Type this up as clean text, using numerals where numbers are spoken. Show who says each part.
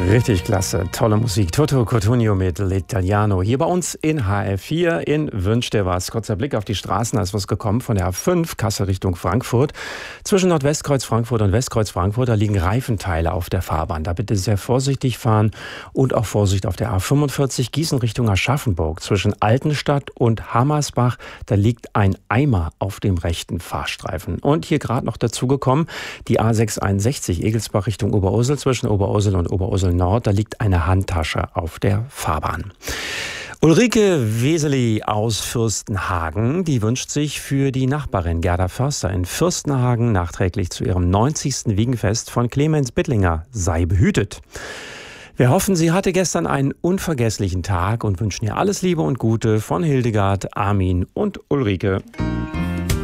Speaker 1: Richtig klasse, tolle Musik. Toto Cutugno mit L'Italiano. Hier bei uns in HR4 in Wünsch dir was. Kurzer Blick auf die Straßen, da ist was gekommen von der A5, Kassel Richtung Frankfurt. Zwischen Nordwestkreuz Frankfurt und Westkreuz Frankfurt, da liegen Reifenteile auf der Fahrbahn. Da bitte sehr vorsichtig fahren und auch Vorsicht auf der A45 Gießen Richtung Aschaffenburg. Zwischen Altenstadt und Hammersbach, da liegt ein Eimer auf dem rechten Fahrstreifen. Und hier gerade noch dazu gekommen, die A661 Egelsbach Richtung Oberursel. Zwischen Oberursel und Oberursel Nord, da liegt eine Handtasche auf der Fahrbahn. Ulrike Weseli aus Fürstenhagen, die wünscht sich für die Nachbarin Gerda Förster in Fürstenhagen nachträglich zu ihrem 90. Wiegenfest von Clemens Bittlinger sei behütet. Wir hoffen, sie hatte gestern einen unvergesslichen Tag und wünschen ihr alles Liebe und Gute von Hildegard, Armin und Ulrike.